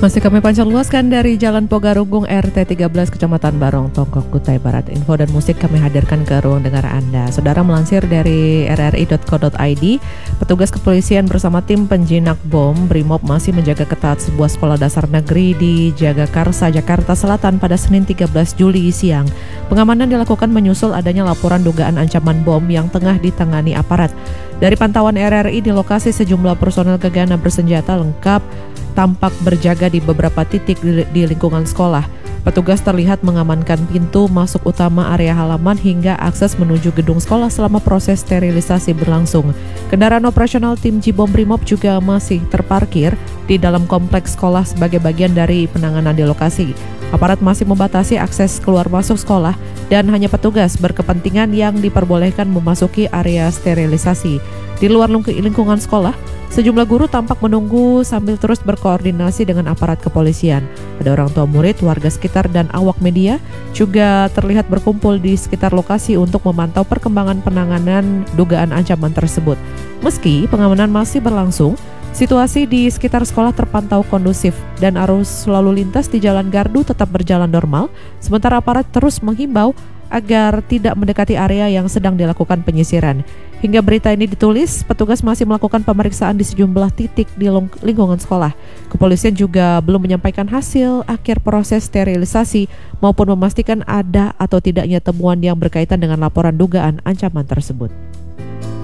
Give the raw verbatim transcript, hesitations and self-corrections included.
Masih kami pancar luaskan dari Jalan Pogarunggung R T tiga belas Kecamatan Barong Tongkok, Kutai Barat. Info dan musik kami hadirkan ke ruang dengar Anda. Saudara, melansir dari r r i dot co dot i d, petugas kepolisian bersama tim penjinak bom Brimob masih menjaga ketat sebuah sekolah dasar negeri di Jagakarsa, Jakarta Selatan pada Senin tiga belas Juli siang. Pengamanan dilakukan menyusul adanya laporan dugaan ancaman bom yang tengah ditangani aparat. Dari pantauan R R I di lokasi, sejumlah personel gegana bersenjata lengkap tampak berjaga di beberapa titik di, di lingkungan sekolah. Petugas terlihat mengamankan pintu masuk utama area halaman hingga akses menuju gedung sekolah selama proses sterilisasi berlangsung. Kendaraan operasional tim Jibom Brimob juga masih terparkir di dalam kompleks sekolah sebagai bagian dari penanganan di lokasi. Aparat masih membatasi akses keluar masuk sekolah dan hanya petugas berkepentingan yang diperbolehkan memasuki area sterilisasi. Di luar lingkungan sekolah, sejumlah guru tampak menunggu sambil terus berkoordinasi dengan aparat kepolisian. Ada orang tua murid, warga sekitar, dan awak media juga terlihat berkumpul di sekitar lokasi untuk memantau perkembangan penanganan dugaan ancaman tersebut. Meski pengamanan masih berlangsung, situasi di sekitar sekolah terpantau kondusif dan arus lalu lintas di Jalan Gardu tetap berjalan normal, sementara aparat terus menghimbau agar tidak mendekati area yang sedang dilakukan penyisiran. Hingga berita ini ditulis, petugas masih melakukan pemeriksaan di sejumlah titik di lingkungan sekolah. Kepolisian juga belum menyampaikan hasil akhir proses sterilisasi maupun memastikan ada atau tidaknya temuan yang berkaitan dengan laporan dugaan ancaman tersebut.